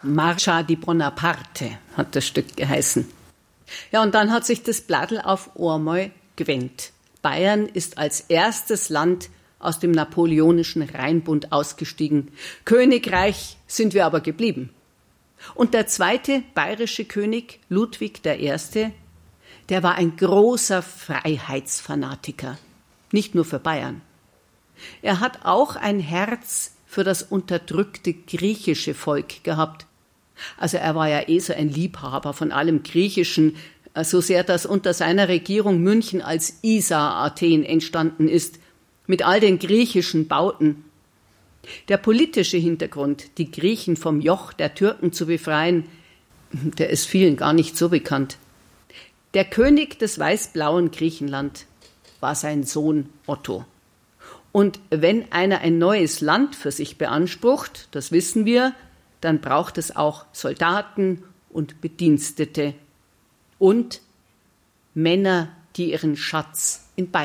Marcha di Bonaparte hat das Stück geheißen. Ja, und dann hat sich das Blattl auf einmal gewendet. Bayern ist als erstes Land aus dem napoleonischen Rheinbund ausgestiegen. Königreich sind wir aber geblieben. Und der zweite bayerische König, Ludwig I., der war ein großer Freiheitsfanatiker. Nicht nur für Bayern. Er hat auch ein Herz für das unterdrückte griechische Volk gehabt. Also er war ja so ein Liebhaber von allem Griechischen, so sehr, dass unter seiner Regierung München als Isar-Athen entstanden ist, mit all den griechischen Bauten. Der politische Hintergrund, die Griechen vom Joch der Türken zu befreien, der ist vielen gar nicht so bekannt. Der König des weiß-blauen Griechenland war sein Sohn Otto. Und wenn einer ein neues Land für sich beansprucht, das wissen wir, dann braucht es auch Soldaten und Bedienstete und Männer, die ihren Schatz in Bayern